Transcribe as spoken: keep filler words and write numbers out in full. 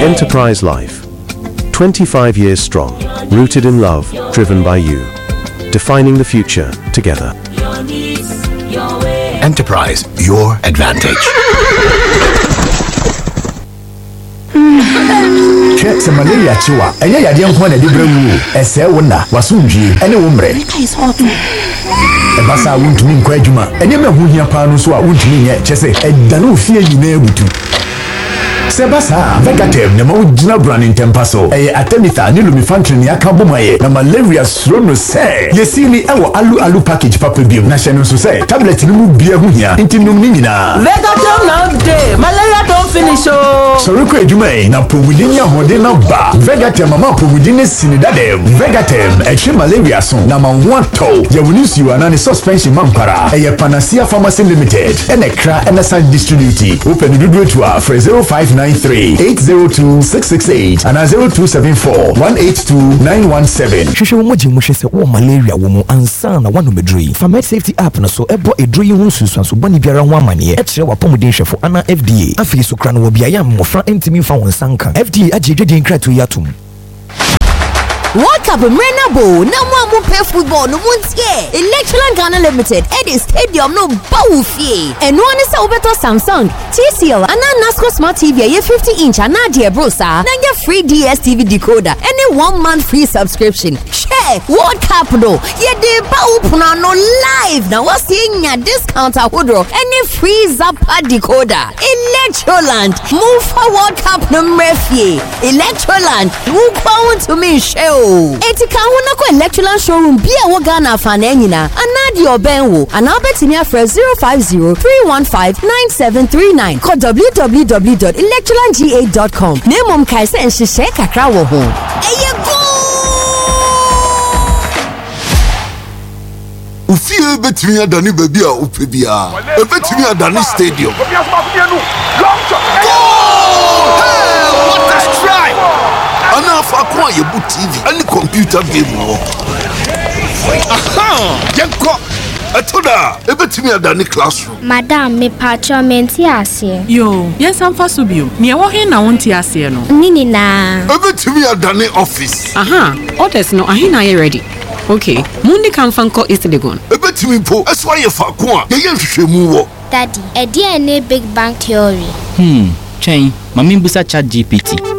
Enterprise Life. twenty-five years strong, rooted in love, driven by you. Defining the future together. Enterprise, your advantage. Check some malaria chiwa. Enya ya diyan kwa na di brewu. Ese wona wasunji. Ene womre. Ebasa wuntumi nkwa adwuma. Enya me hu hia pa no so a wuntumi nye chese. Edane ofie nyina ebutu. Sebasa Vegatem na mawujina brand tempaso. Eye Artemether ni Lumifantrin ni aka bomaye. Na malaria suro no se. Yesini ewo alu alu package papa biom. Na shenu so se. Tablet ni mu bia hu hia. Inti num ni nyina. Vegatem na day. Malaria don't finish oh. Soroko edwuma e na pomudin ya hode na ba. Vegatem mama pomudin sinidadem. Vegatem eche malaria so na manwato. Ya wunisi wana ni suspension mampara. Eye Panacea Pharmacy Limited. Ene kra ene san distributi. Open dudu to a for zero five nine three eight zero two six six eight and zero two seven four one eight two nine one seven. Shushu moji mo shese wo malaria wo mo ansa na wanu medrui. Famet safety app na so ebo edrui hu susu so boni biara ho amane e kire wa pomudin hwefo ana F D A. Afi so kra no wo bia ya mmofra ntimi fa won sanka. F D A agedwedin krato yatum. World Cup Renabo, no more pay football, no one's here. Electroland Ghana Limited, Eddie Stadium, no Bawufi. And one is over to Samsung, T C L, and now Nasco Smart T V, a fifty inch, and Nadia Brosa, and your free D S T V decoder, and a one month free subscription. Share World Cup, no, yeah, the Bawupuna no live. Now, what's seeing your discount at Woodrow, and a free Zappa decoder. Electroland, move for World Cup no Murphy. Electroland, move forward to me, show. Etika wona ko Electroland showroom bia wo Ghana fa na nyina anadi obenwo ana obetimi afre zero five zero three one five nine seven three nine ko w w w dot electroland g eight dot com nemom kai se nhihye kakra wo ho eye go Ufie betimi adani baby a opebia ebetimi adani stadium what a strike. Ana fa kwa yebu T V any computer game wo. Aha! Yenko. Atoda, ebetimi adani classroom. Madam, me patcho menti ase. Yo, yes am fa so bio. Me wo he na wonti ase no. Nini na. Ebetimi adani office. Aha, orders no ahina ye ready. Okay, mundi kan fanko is the gun. Ebetimi po, eswa ye fa kwa. Ye ye hwehwemu wo. Daddy, e dia ne big bang theory. Hmm, chain, mami busa chat G P T.